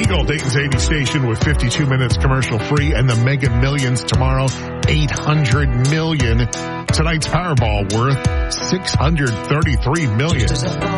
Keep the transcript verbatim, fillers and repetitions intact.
Eagle, Dayton's eighty station with fifty-two minutes commercial free, and the Mega Millions tomorrow, eight hundred million. Tonight's Powerball worth six hundred thirty-three million.